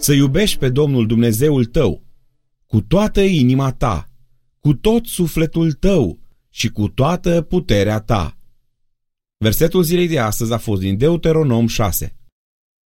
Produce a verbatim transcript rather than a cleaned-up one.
să iubești pe Domnul Dumnezeul tău cu toată inima ta, cu tot sufletul tău și cu toată puterea ta. Versetul zilei de astăzi a fost din Deuteronom șase.